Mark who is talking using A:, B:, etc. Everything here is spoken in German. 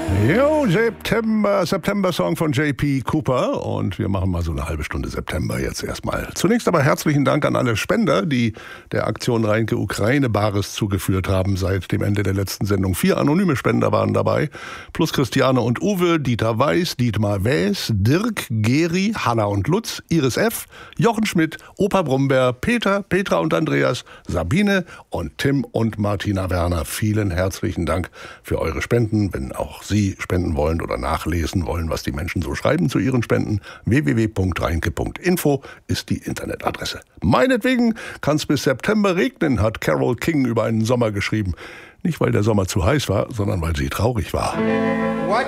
A: Jo, September-Song von J.P. Cooper und wir machen mal so eine halbe Stunde September jetzt erstmal. Zunächst aber herzlichen Dank an alle Spender, die der Aktion Reinke Ukraine Bares zugeführt haben seit dem Ende der letzten Sendung. 4 anonyme Spender waren dabei, plus Christiane und Uwe, Dieter Weiß, Dietmar Wäs, Dirk, Geri, Hanna und Lutz, Iris F., Jochen Schmidt, Opa Brumberg, Petra und Andreas, Sabine und Tim und Martina Werner. Vielen herzlichen Dank für eure Spenden, wenn auch Sie spenden wollen oder nachlesen wollen, was die Menschen so schreiben zu ihren Spenden. www.reinke.info ist die Internetadresse. Meinetwegen kann es bis September regnen, hat Carole King über einen Sommer geschrieben. Nicht, weil der Sommer zu heiß war, sondern weil sie traurig war.